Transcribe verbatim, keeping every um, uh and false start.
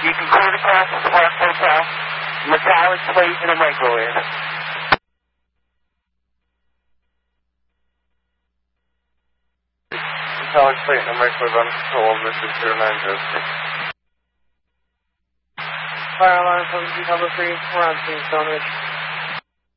You can clear the cross at the Park Hotel. Metallic plate and a microwave. Metallic plate and a microwave on control, Mister zero nine zero six. Fire alarm from G Cover three, we're on scene, Stonewich.